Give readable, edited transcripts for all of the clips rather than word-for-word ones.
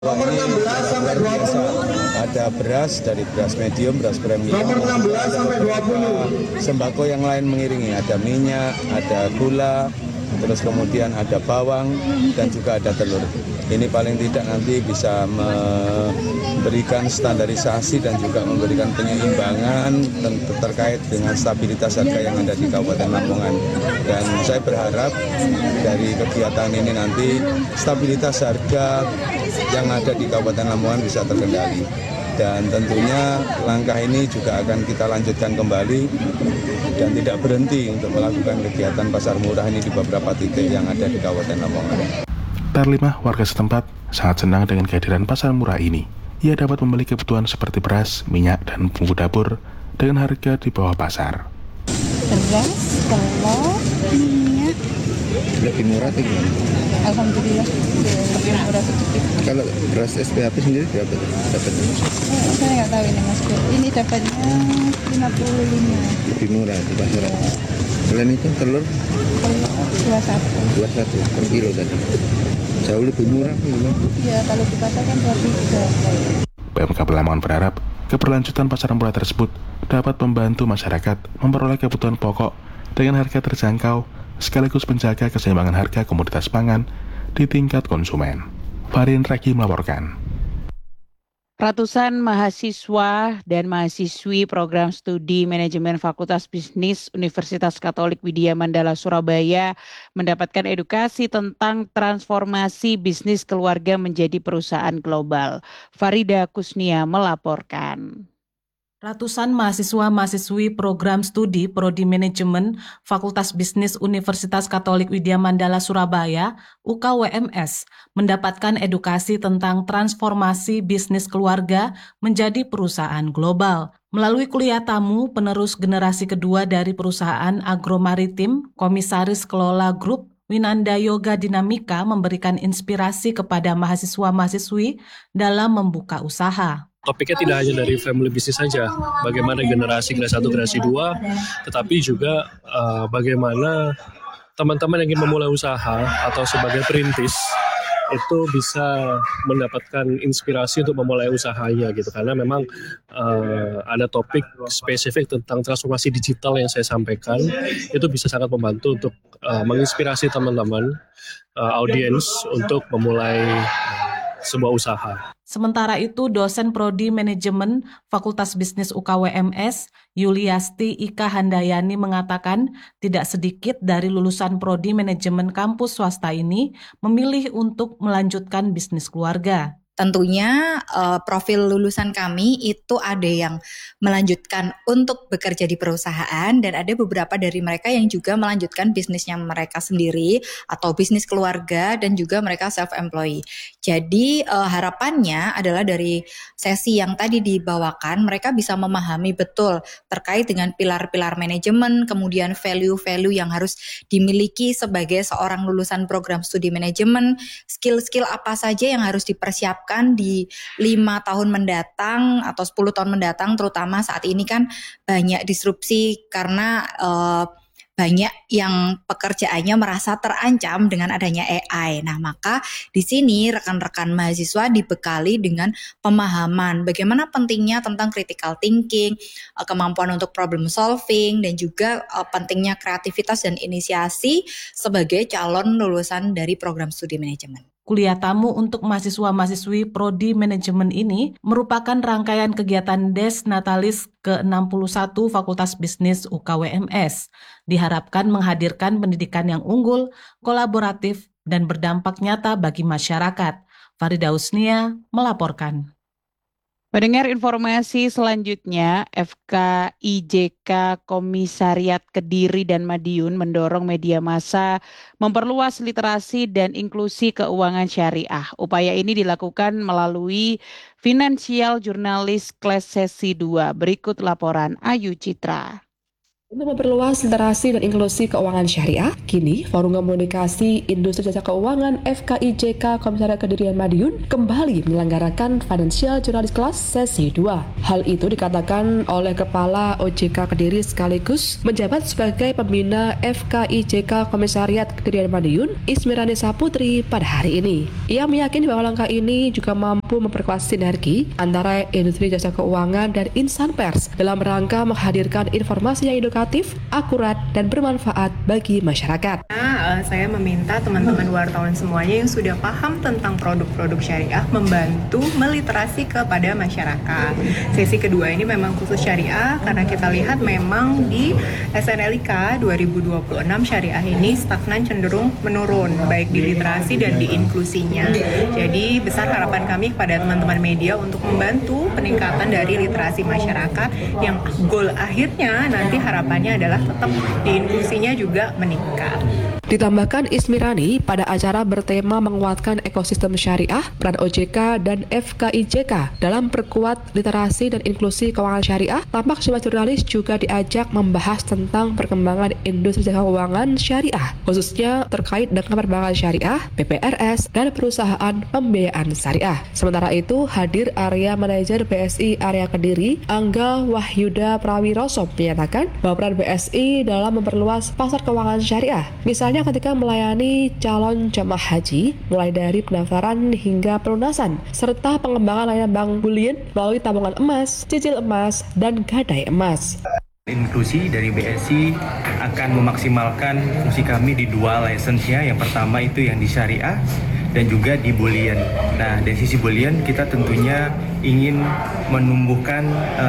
Nomor 16 sampai 20. Ada beras dari beras medium, beras premium. Nomor 16 sampai 20. Sembako yang lain mengiringi, ada minyak, ada gula, terus kemudian ada bawang dan juga ada telur. Ini paling tidak nanti bisa memberikan standarisasi dan juga memberikan penyeimbangan terkait dengan stabilitas harga yang ada di Kabupaten Lamongan. Dan saya berharap dari kegiatan ini nanti stabilitas harga yang ada di Kabupaten Lamongan bisa terkendali. Dan tentunya langkah ini juga akan kita lanjutkan kembali dan tidak berhenti untuk melakukan kegiatan pasar murah ini di beberapa titik yang ada di Kabupaten Lamongan. Terlima warga setempat sangat senang dengan kehadiran pasar murah ini. Ia dapat membeli kebutuhan seperti beras, minyak, dan bumbu dapur dengan harga di bawah pasar. Beras, telur, minyak. Lebih murah atau gimana? Alhamdulillah lebih murah sedikit. Kalau beras SPHP sendiri berapa tuh dapatnya? Saya nggak tahu ini Mas Bro. Ini dapatnya 55. Lebih murah di pasaran. Selain itu telur 21. 21 per kilo tadi. Jauh lebih murah gimana? Ya kalau di pasar kan 23. PMK Lamongan berharap keberlanjutan pasar murah tersebut dapat membantu masyarakat memperoleh kebutuhan pokok dengan harga terjangkau sekaligus menjaga keseimbangan harga komoditas pangan di tingkat konsumen. Farin Raki melaporkan. Ratusan mahasiswa dan mahasiswi program studi manajemen Fakultas Bisnis Universitas Katolik Widya Mandala Surabaya mendapatkan edukasi tentang transformasi bisnis keluarga menjadi perusahaan global. Farida Kusnia melaporkan. Ratusan mahasiswa-mahasiswi program studi Prodi Manajemen Fakultas Bisnis Universitas Katolik Widya Mandala Surabaya (UKWMS) mendapatkan edukasi tentang transformasi bisnis keluarga menjadi perusahaan global. Melalui kuliah tamu penerus generasi kedua dari perusahaan agromaritim, Komisaris Kelola Grup Winanda Yoga Dinamika memberikan inspirasi kepada mahasiswa-mahasiswi dalam membuka usaha. Topiknya tidak hanya dari family business saja, bagaimana generasi 1, generasi 2, tetapi juga bagaimana teman-teman yang ingin memulai usaha atau sebagai perintis itu bisa mendapatkan inspirasi untuk memulai usahanya gitu, karena memang ada topik spesifik tentang transformasi digital yang saya sampaikan, itu bisa sangat membantu untuk menginspirasi teman-teman audiens untuk memulai sebuah usaha. Sementara itu, dosen Prodi Manajemen Fakultas Bisnis UKWMS, Yuliasti Ika Handayani mengatakan tidak sedikit dari lulusan Prodi Manajemen kampus swasta ini memilih untuk melanjutkan bisnis keluarga. Tentunya profil lulusan kami itu ada yang melanjutkan untuk bekerja di perusahaan dan ada beberapa dari mereka yang juga melanjutkan bisnisnya mereka sendiri atau bisnis keluarga dan juga mereka self-employed. Jadi harapannya adalah dari sesi yang tadi dibawakan mereka bisa memahami betul terkait dengan pilar-pilar manajemen, kemudian value-value yang harus dimiliki sebagai seorang lulusan program studi manajemen, skill-skill apa saja yang harus dipersiapkan di 5 tahun mendatang atau 10 tahun mendatang, terutama saat ini kan banyak disrupsi karena banyak yang pekerjaannya merasa terancam dengan adanya AI. Nah, maka di sini rekan-rekan mahasiswa dibekali dengan pemahaman bagaimana pentingnya tentang critical thinking, kemampuan untuk problem solving, dan juga pentingnya kreativitas dan inisiasi sebagai calon lulusan dari program studi manajemen. Kuliah tamu untuk mahasiswa-mahasiswi Prodi Manajemen ini merupakan rangkaian kegiatan Des Natalis ke-61 Fakultas Bisnis UKWMS. Diharapkan menghadirkan pendidikan yang unggul, kolaboratif, dan berdampak nyata bagi masyarakat. Farida Usnia melaporkan. Mendengar informasi selanjutnya, FKIJK Komisariat Kediri dan Madiun mendorong media massa memperluas literasi dan inklusi keuangan syariah. Upaya ini dilakukan melalui Financial Journalist Class Sesi 2. Berikut laporan Ayu Citra. Untuk memperluas literasi dan inklusi keuangan syariah, kini Forum Komunikasi Industri Jasa Keuangan FKIJK Komisariat Kediri dan Madiun kembali menyelenggarakan Financial Journalist Class sesi 2. Hal itu dikatakan oleh Kepala OJK Kediri sekaligus menjabat sebagai pembina FKIJK Komisariat Kediri dan Madiun, Ismirani Saputri pada hari ini. Ia meyakini bahwa langkah ini juga mampu memperkuat sinergi antara industri jasa keuangan dan insan pers dalam rangka menghadirkan informasi yang edukatif, akurat, dan bermanfaat bagi masyarakat. Saya meminta teman-teman wartawan semuanya yang sudah paham tentang produk-produk syariah membantu meliterasi kepada masyarakat. Sesi kedua ini memang khusus syariah karena kita lihat memang di SNLIK 2026 syariah ini stagnan cenderung menurun baik di literasi dan di inklusinya. Jadi besar harapan kami kepada teman-teman media untuk membantu peningkatan dari literasi masyarakat yang goal akhirnya nanti harapannya adalah tetap di inklusinya juga meningkat. Ditambahkan Ismirani, pada acara bertema menguatkan ekosistem syariah, peran OJK dan FKIJK dalam perkuat literasi dan inklusi keuangan syariah, tampak sejumlah jurnalis juga diajak membahas tentang perkembangan industri jasa keuangan syariah, khususnya terkait dengan perbankan syariah, PPRS, dan perusahaan pembiayaan syariah. Sementara itu, hadir Area Manajer BSI Area Kediri, Angga Wahyuda Prawiroso menyatakan bahwa peran BSI dalam memperluas pasar keuangan syariah, misalnya ketika melayani calon jamaah haji mulai dari pendaftaran hingga pelunasan, serta pengembangan layanan bank bullion melalui tabungan emas, cicil emas, dan gadai emas. Inklusi dari BSI akan memaksimalkan fungsi kami di dua license-nya. Yang pertama itu yang di syariah dan juga di bullion. Nah, dari sisi bullion kita tentunya ingin menumbuhkan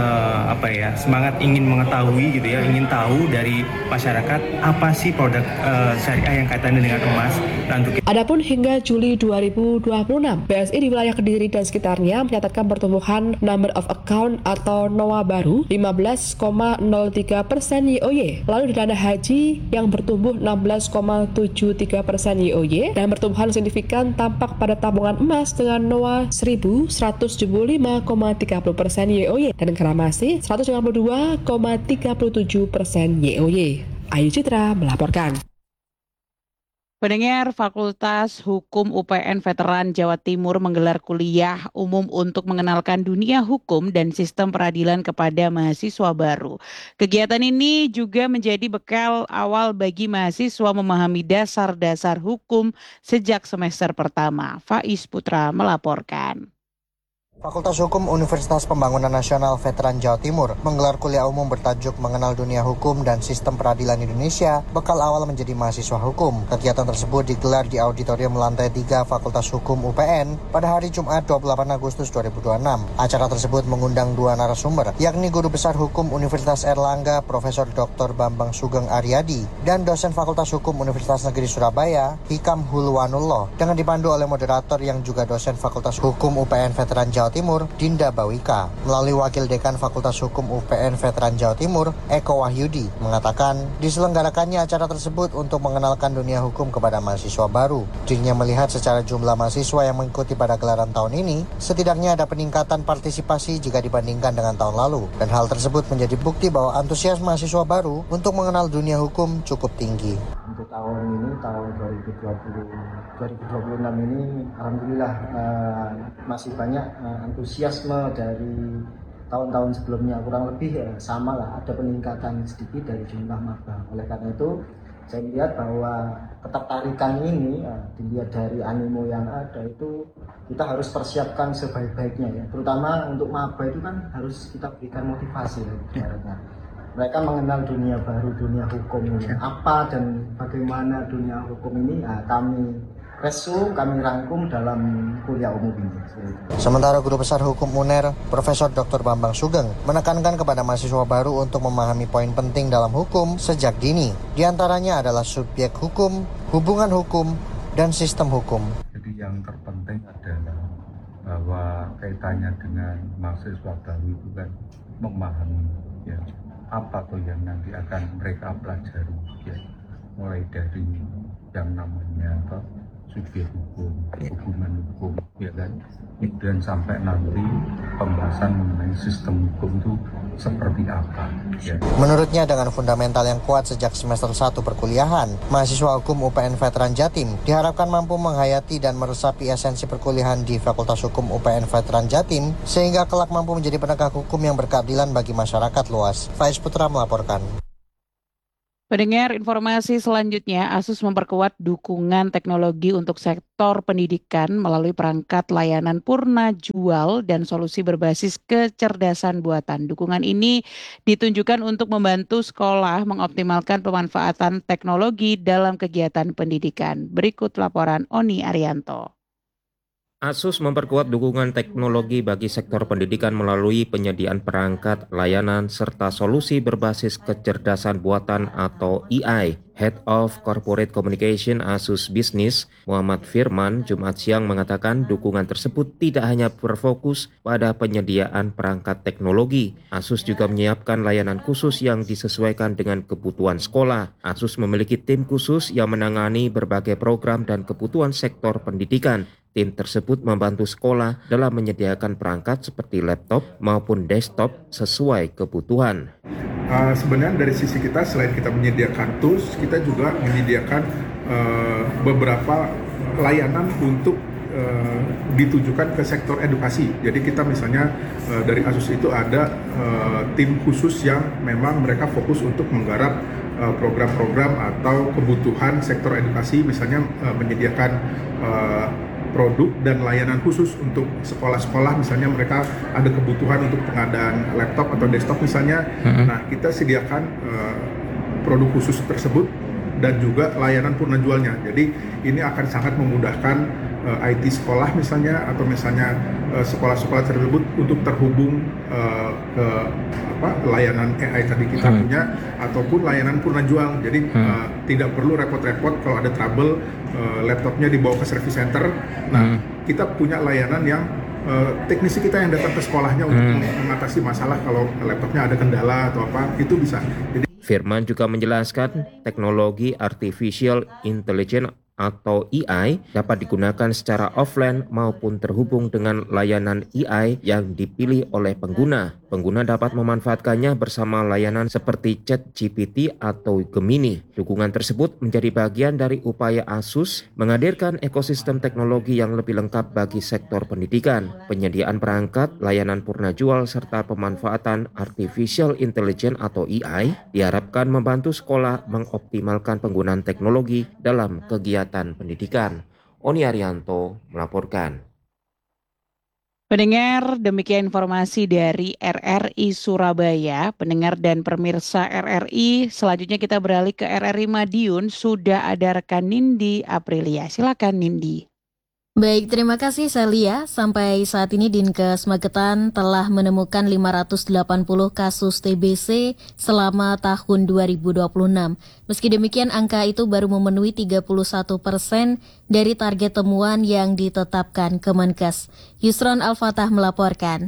semangat ingin mengetahui gitu ya, ingin tahu dari masyarakat apa sih produk syariah yang kaitannya dengan emas. Adapun hingga Juli 2026, BSI di wilayah Kediri dan sekitarnya mencatatkan pertumbuhan number of account atau NOA baru 15,03% YoY. Lalu di dana haji yang bertumbuh 16,73% YoY dan pertumbuhan signifikan tampak pada tabungan emas dengan NOA 1.175,30% YoY dan reklamasi 152,37% YoY. Ayu Citra melaporkan. Pendengar, Fakultas Hukum UPN Veteran Jawa Timur menggelar kuliah umum untuk mengenalkan dunia hukum dan sistem peradilan kepada mahasiswa baru. Kegiatan ini juga menjadi bekal awal bagi mahasiswa memahami dasar-dasar hukum sejak semester pertama. Faiz Putra melaporkan. Fakultas Hukum Universitas Pembangunan Nasional Veteran Jawa Timur menggelar kuliah umum bertajuk Mengenal Dunia Hukum dan Sistem Peradilan Indonesia, bekal awal menjadi mahasiswa hukum. Kegiatan tersebut digelar di auditorium lantai 3 Fakultas Hukum UPN pada hari Jumat 28 Agustus 2026. Acara tersebut mengundang dua narasumber, yakni Guru Besar Hukum Universitas Erlangga Profesor Dr. Bambang Sugeng Aryadi dan dosen Fakultas Hukum Universitas Negeri Surabaya Hikam Hulwanullah, dengan dipandu oleh moderator yang juga dosen Fakultas Hukum UPN Veteran Jawa Timur, Dinda Bawika. Melalui Wakil Dekan Fakultas Hukum UPN Veteran Jawa Timur, Eko Wahyudi, mengatakan diselenggarakannya acara tersebut untuk mengenalkan dunia hukum kepada mahasiswa baru. Dirinya melihat secara jumlah mahasiswa yang mengikuti pada gelaran tahun ini, setidaknya ada peningkatan partisipasi jika dibandingkan dengan tahun lalu. Dan hal tersebut menjadi bukti bahwa antusias mahasiswa baru untuk mengenal dunia hukum cukup tinggi. Untuk tahun ini, tahun 2026 ini, alhamdulillah masih banyak antusiasme dari tahun-tahun sebelumnya, kurang lebih sama lah, ada peningkatan sedikit dari jumlah maba. Oleh karena itu, saya lihat bahwa ketertarikan ini dilihat dari animo yang ada itu kita harus persiapkan sebaik-baiknya ya. Terutama untuk maba itu kan harus kita berikan motivasi ya. Mereka mengenal dunia baru, dunia hukum ini apa dan bagaimana dunia hukum ini kami rangkum dalam kuliah umum ini. Sementara Guru Besar Hukum UNER, Profesor Dr. Bambang Sugeng, menekankan kepada mahasiswa baru untuk memahami poin penting dalam hukum sejak dini. Di antaranya adalah subjek hukum, hubungan hukum, dan sistem hukum. Jadi yang terpenting adalah bahwa kaitannya dengan mahasiswa baru itu kan memahami ya, apa tuh yang nanti akan mereka pelajari ya, mulai dari yang namanya subjek hukum, hubungan hukum, ya kan? Kemudian sampai nanti pembahasan mengenai sistem hukum itu seperti apa. Ya. Menurutnya dengan fundamental yang kuat sejak semester 1 perkuliahan, mahasiswa hukum UPN Veteran Jatim diharapkan mampu menghayati dan meresapi esensi perkuliahan di Fakultas Hukum UPN Veteran Jatim sehingga kelak mampu menjadi penegak hukum yang berkeadilan bagi masyarakat luas. Faiz Putra melaporkan. Pendengar, informasi selanjutnya, ASUS memperkuat dukungan teknologi untuk sektor pendidikan melalui perangkat layanan purna jual dan solusi berbasis kecerdasan buatan. Dukungan ini ditunjukkan untuk membantu sekolah mengoptimalkan pemanfaatan teknologi dalam kegiatan pendidikan. Berikut laporan Oni Arianto. ASUS memperkuat dukungan teknologi bagi sektor pendidikan melalui penyediaan perangkat, layanan, serta solusi berbasis kecerdasan buatan atau AI. Head of Corporate Communication ASUS Business, Muhammad Firman, Jumat siang mengatakan dukungan tersebut tidak hanya berfokus pada penyediaan perangkat teknologi. ASUS juga menyiapkan layanan khusus yang disesuaikan dengan kebutuhan sekolah. ASUS memiliki tim khusus yang menangani berbagai program dan kebutuhan sektor pendidikan. Tim tersebut membantu sekolah dalam menyediakan perangkat seperti laptop maupun desktop sesuai kebutuhan. Sebenarnya dari sisi kita, selain kita menyediakan tools, kita juga menyediakan beberapa layanan untuk ditujukan ke sektor edukasi. Jadi kita misalnya dari ASUS itu ada tim khusus yang memang mereka fokus untuk menggarap program-program atau kebutuhan sektor edukasi, misalnya menyediakan produk dan layanan khusus untuk sekolah-sekolah, misalnya mereka ada kebutuhan untuk pengadaan laptop atau desktop misalnya. Nah, kita sediakan produk khusus tersebut dan juga layanan purna jualnya. Jadi ini akan sangat memudahkan IT sekolah misalnya, atau misalnya sekolah-sekolah tersebut untuk terhubung ke layanan AI tadi kita punya, ataupun layanan purna jual. Jadi tidak perlu repot-repot kalau ada trouble laptopnya dibawa ke service center. Nah, kita punya layanan yang teknisi kita yang datang ke sekolahnya untuk mengatasi masalah kalau laptopnya ada kendala atau apa, itu bisa. Jadi, Firman juga menjelaskan teknologi artificial intelligence atau AI dapat digunakan secara offline maupun terhubung dengan layanan AI yang dipilih oleh pengguna. Pengguna dapat memanfaatkannya bersama layanan seperti ChatGPT atau Gemini. Dukungan tersebut menjadi bagian dari upaya ASUS menghadirkan ekosistem teknologi yang lebih lengkap bagi sektor pendidikan. Penyediaan perangkat, layanan purna jual, serta pemanfaatan artificial intelligence atau AI diharapkan membantu sekolah mengoptimalkan penggunaan teknologi dalam kegiatan pendidikan. Oni Arianto melaporkan. Pendengar, demikian informasi dari RRI Surabaya. Pendengar dan pemirsa RRI, selanjutnya kita beralih ke RRI Madiun. Sudah ada rekan Nindi Aprilia. Silakan Nindi. Baik, terima kasih Celia. Sampai saat ini Dinkes Magetan telah menemukan 580 kasus TBC selama tahun 2026. Meski demikian, angka itu baru memenuhi 31% dari target temuan yang ditetapkan Kemenkes. Yusron Al-Fatah melaporkan.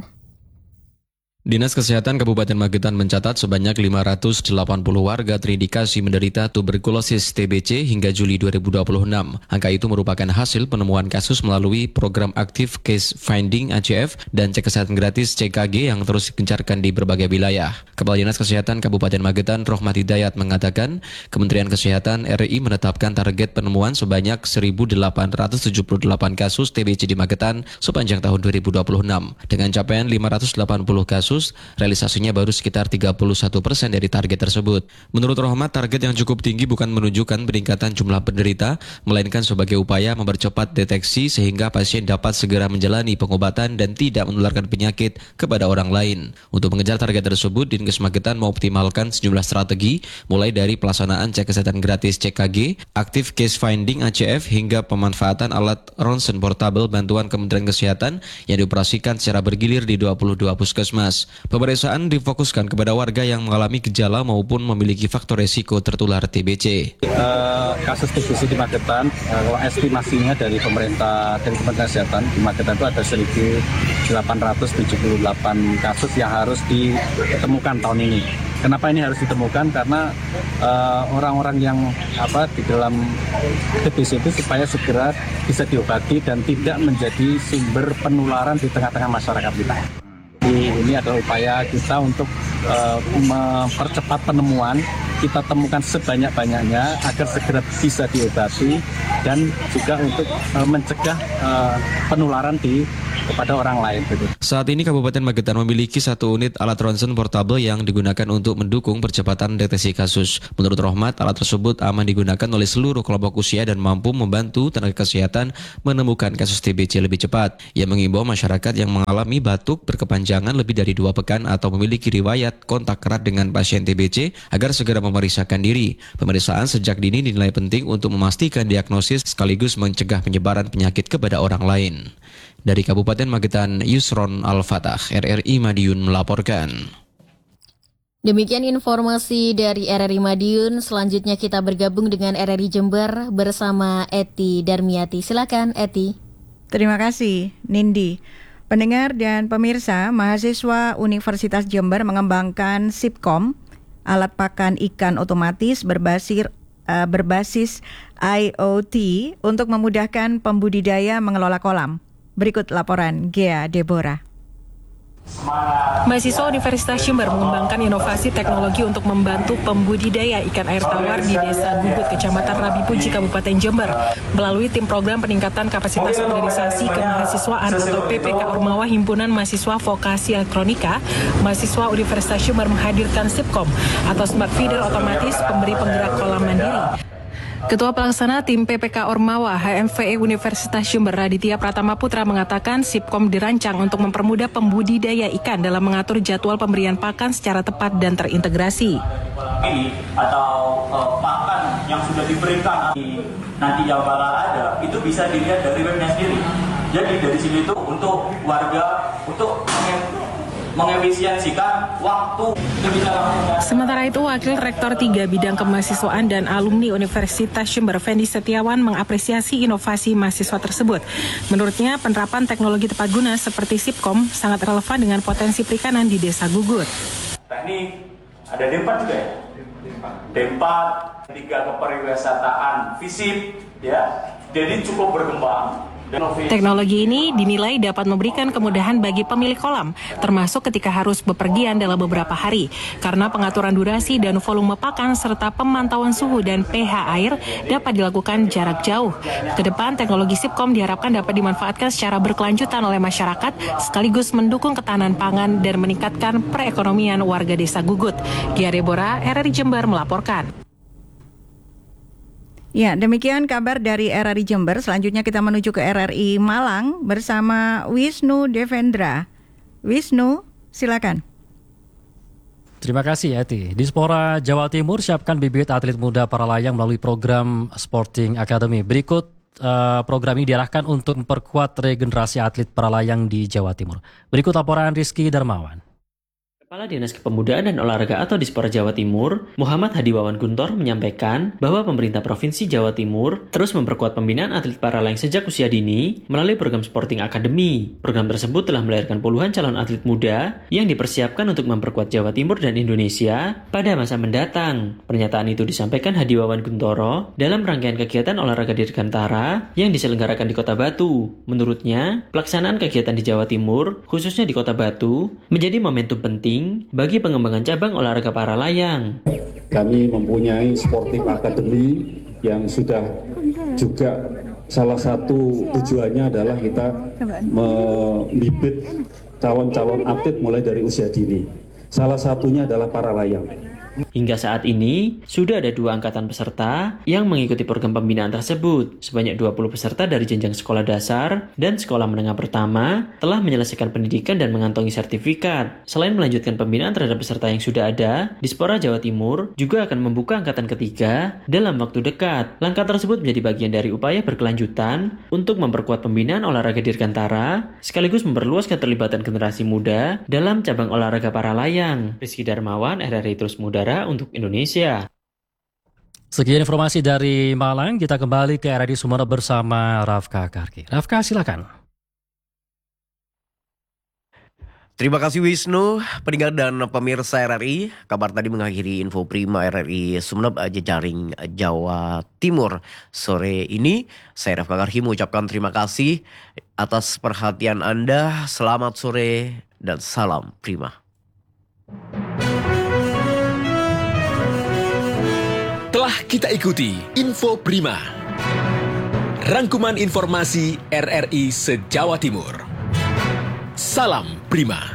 Dinas Kesehatan Kabupaten Magetan mencatat sebanyak 580 warga terindikasi menderita tuberkulosis TBC hingga Juli 2026. Angka itu merupakan hasil penemuan kasus melalui program aktif Case Finding ACF dan cek kesehatan gratis CKG yang terus digencarkan di berbagai wilayah. Kepala Dinas Kesehatan Kabupaten Magetan Rohmat Hidayat mengatakan, Kementerian Kesehatan RI menetapkan target penemuan sebanyak 1.878 kasus TBC di Magetan sepanjang tahun 2026. Dengan capaian 580 kasus, realisasinya baru sekitar 31% dari target tersebut. Menurut Rohmat, target yang cukup tinggi bukan menunjukkan peningkatan jumlah penderita, melainkan sebagai upaya mempercepat deteksi sehingga pasien dapat segera menjalani pengobatan dan tidak menularkan penyakit kepada orang lain. Untuk mengejar target tersebut, Dinkes Magetan mengoptimalkan sejumlah strategi, mulai dari pelaksanaan cek kesehatan gratis CKG, aktif case finding ACF, hingga pemanfaatan alat ronsen portable bantuan Kementerian Kesehatan yang dioperasikan secara bergilir di 22 puskesmas. Pemeriksaan difokuskan kepada warga yang mengalami gejala maupun memiliki faktor resiko tertular TBC. Kasus TBC di Magetan, kalau estimasinya dari pemerintah dan Kementerian Kesehatan di Magetan itu ada 1.878 kasus yang harus ditemukan tahun ini. Kenapa ini harus ditemukan? Karena orang-orang yang di dalam TBC itu supaya segera bisa diobati dan tidak menjadi sumber penularan di tengah-tengah masyarakat kita. Jadi ini adalah upaya kita untuk mempercepat penemuan, kita temukan sebanyak-banyaknya agar segera bisa diobati dan juga untuk mencegah penularan kepada orang lain. Saat ini Kabupaten Magetan memiliki 1 unit alat ronsen portable yang digunakan untuk mendukung percepatan deteksi kasus. Menurut Rohmat, alat tersebut aman digunakan oleh seluruh kelompok usia dan mampu membantu tenaga kesehatan menemukan kasus TBC lebih cepat. Ia mengimbau masyarakat yang mengalami batuk berkepanjangan lebih dari 2 pekan atau memiliki riwayat kontak erat dengan pasien TBC agar segera memeriksakan diri. Pemeriksaan sejak dini dinilai penting untuk memastikan diagnosis sekaligus mencegah penyebaran penyakit kepada orang lain. Dari Kabupaten Magetan, Yusron Al-Fatah, RRI Madiun melaporkan. Demikian informasi dari RRI Madiun. Selanjutnya kita bergabung dengan RRI Jember bersama Eti Darmiati. Silakan Eti. Terima kasih Nindi. Pendengar dan pemirsa, mahasiswa Universitas Jember mengembangkan SIPCOM, alat pakan ikan otomatis berbasis IoT untuk memudahkan pembudidaya mengelola kolam. Berikut laporan Gea Deborah. Mahasiswa Universitas Jember mengembangkan inovasi teknologi untuk membantu pembudidaya ikan air tawar di Desa Gugut, Kecamatan Rabi Puji, Kabupaten Jember, melalui tim program peningkatan kapasitas organisasi kemahasiswaan atau PPK Ormawa Himpunan Mahasiswa Vokasi Elektronika. Mahasiswa Universitas Jember menghadirkan SIPCOM atau Smart Feeder otomatis pemberi penggerak kolam mandiri. Ketua Pelaksana Tim PPK Ormawa HMVE Universitas Jember Raditya Pratama Putra mengatakan SIPCOM dirancang untuk mempermudah pembudidaya ikan dalam mengatur jadwal pemberian pakan secara tepat dan terintegrasi. Atau pakan yang sudah diberikan nanti yang bakal ada itu bisa dilihat dari webnya sendiri. Jadi dari sini itu untuk warga untuk mengefisiensikan waktu. Sementara itu, Wakil Rektor 3 Bidang Kemahasiswaan dan Alumni Universitas Jember, Fendi Setiawan, mengapresiasi inovasi mahasiswa tersebut. Menurutnya, penerapan teknologi tepat guna seperti SIPCOM sangat relevan dengan potensi perikanan di Desa Gugut. Teknik, ada D4 juga ya? D4, 3 kepariwisataan, FISIP, ya. Jadi cukup berkembang. Teknologi ini dinilai dapat memberikan kemudahan bagi pemilik kolam, termasuk ketika harus bepergian dalam beberapa hari, karena pengaturan durasi dan volume pakan serta pemantauan suhu dan pH air dapat dilakukan jarak jauh. Kedepan, teknologi SIPCOM diharapkan dapat dimanfaatkan secara berkelanjutan oleh masyarakat, sekaligus mendukung ketahanan pangan dan meningkatkan perekonomian warga Desa Gugut. Gia Deborah, RRI Jember melaporkan. Ya, demikian kabar dari RRI Jember. Selanjutnya kita menuju ke RRI Malang bersama Wisnu Devendra. Wisnu, silakan. Terima kasih Eti. Dispora Jawa Timur siapkan bibit atlet muda para layang melalui program Sporting Academy. Berikut program ini diarahkan untuk memperkuat regenerasi atlet para layang di Jawa Timur. Berikut laporan Rizky Darmawan. Kepala Dinas Kepemudaan dan Olahraga atau Dispora Jawa Timur, Muhammad Hadiwawan Guntor menyampaikan bahwa pemerintah Provinsi Jawa Timur terus memperkuat pembinaan atlet para layang sejak usia dini melalui program Sporting Academy. Program tersebut telah melahirkan puluhan calon atlet muda yang dipersiapkan untuk memperkuat Jawa Timur dan Indonesia pada masa mendatang. Pernyataan itu disampaikan Hadiwawan Guntoro dalam rangkaian kegiatan olahraga dirgantara yang diselenggarakan di Kota Batu. Menurutnya, pelaksanaan kegiatan di Jawa Timur, khususnya di Kota Batu, menjadi momentum penting bagi pengembangan cabang olahraga para layang. Kami mempunyai Sporting Academy yang sudah juga salah satu tujuannya adalah kita membibit calon-calon atlet mulai dari usia dini. Salah satunya adalah para layang. Hingga saat ini, sudah ada 2 angkatan peserta yang mengikuti program pembinaan tersebut. Sebanyak 20 peserta dari jenjang sekolah dasar dan sekolah menengah pertama telah menyelesaikan pendidikan dan mengantongi sertifikat. Selain melanjutkan pembinaan terhadap peserta yang sudah ada, Dispora Jawa Timur juga akan membuka angkatan ketiga dalam waktu dekat. Langkah tersebut menjadi bagian dari upaya berkelanjutan untuk memperkuat pembinaan olahraga dirgantara, sekaligus memperluas keterlibatan generasi muda dalam cabang olahraga para layang. Rizky Darmawan, RRI Terus Muda untuk Indonesia. Sekian informasi dari Malang, kita kembali ke RRI Sumeneb bersama Rafka Karki. Rafka, silakan. Terima kasih Wisnu, pendengar dan pemirsa RRI. Kabar tadi mengakhiri info Prima RRI Sumeneb Jejaring Jawa Timur. Sore ini saya Rafka Karhi mengucapkan terima kasih atas perhatian Anda. Selamat sore dan salam Prima. Telah kita ikuti Info Prima, rangkuman informasi RRI se-Jawa Timur. Salam Prima.